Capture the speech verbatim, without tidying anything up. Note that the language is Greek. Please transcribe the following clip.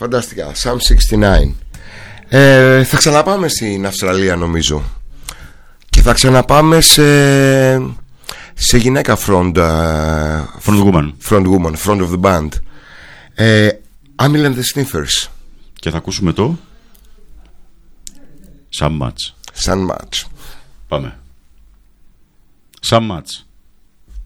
Φανταστικά. Sam εξήντα εννιά. ε, Θα ξαναπάμε στην Αυστραλία νομίζω. Και θα ξαναπάμε σε, σε γυναίκα front, uh, front woman. Front woman, front of the band. ε, Amyl and the Sniffers. Και θα ακούσουμε το Some Match. Some Match. Πάμε. Some Match.